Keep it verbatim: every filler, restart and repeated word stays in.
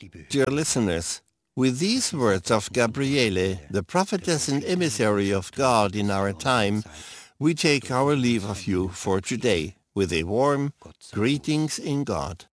Dear listeners, with these words of Gabriele, the prophetess and emissary of God in our time, we take our leave of you for today with a warm greetings in God.